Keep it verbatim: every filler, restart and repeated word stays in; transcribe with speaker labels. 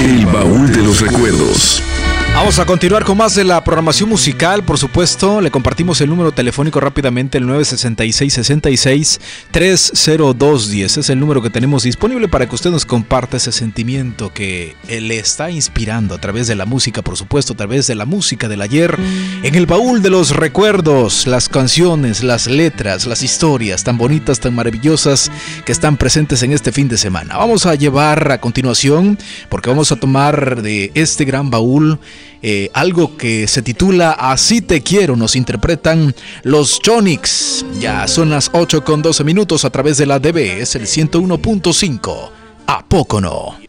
Speaker 1: El baúl de los recuerdos.
Speaker 2: Vamos a continuar con más de la programación musical, por supuesto. Le compartimos el número telefónico rápidamente, el nueve seis seis, seis seis, tres cero dos uno cero. Es el número que tenemos disponible para que usted nos comparta ese sentimiento que le está inspirando a través de la música, por supuesto, a través de la música del ayer. En el baúl de los recuerdos, las canciones, las letras, las historias tan bonitas, tan maravillosas que están presentes en este fin de semana. Vamos a llevar a continuación, porque vamos a tomar de este gran baúl Eh, algo que se titula Así te quiero. Nos interpretan los Chonix. Ya son las ocho con doce minutos a través de la D B. Es el ciento uno punto cinco. ¿A poco no?